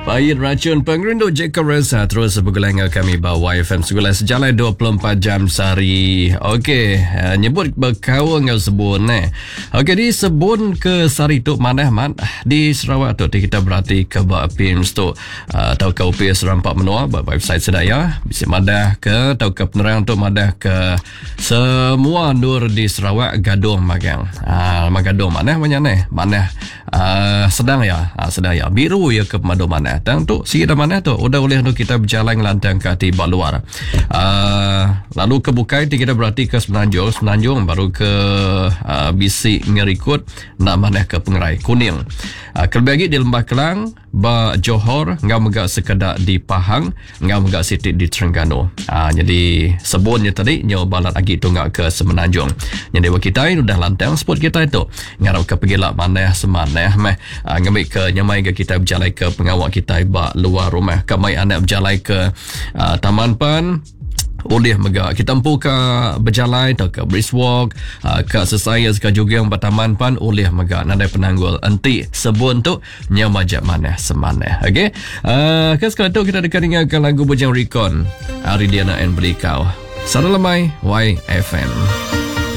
Pahit racun pengerindu Jacob Reza terus bergulang kami bawa YFM segala sejalan 24 jam sehari. Okey, nyebut berkawan dengan sebun Okey, di sebun ke sari tu mana mat di Sarawak tu kita berarti ke PIMS tu atau ke UPS Rampak Menua website sedaya bisa madah ke atau ke penerang tu madah ke semua nur di Sarawak gadung magang. Magadung mana mana sedang ya biru ya ke pemadu mana dan tu sikit mana tu udah boleh tu kita berjalan lantang ke tiba luar. Lalu ke Bukai kita berarti ke Semenanjung baru ke Bisik Ngerikut nak mana ke Pengerai Kuning. Kelebih lagi di Lembah Kelang ba Johor ngau megak sekedar di Pahang ngau megak sitik di Terengganu. Jadi sebunnya tadi nyo balat lagi tunggak ke Semenanjung. Jadi buat kita ini udah lantang spot kita itu ngarap ke pergi lah mana semana ngambil ke nyamai ke kita berjalan ke pengawak kita ba luar rumah kamai anak berjalan ke Taman Pan boleh mega kita empu ke berjalan atau ke brisk walk ke sesaya ke juga yang bertaman pan boleh mega nadai penanggul enti sebun tu nyamajak mana semana. Okey, kan sekarang tu kita dekat dengarkan lagu Bujang Recon Aridiana and Berikau Saralamai YFM.